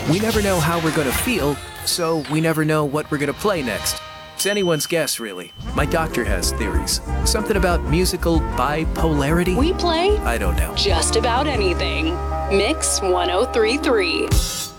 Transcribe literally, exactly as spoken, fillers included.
We never know how we're gonna feel, so we never know what we're gonna play next. It's anyone's guess, really. My doctor has theories. Something about musical bipolarity? We play I don't know. just about anything. Mix ten thirty-three.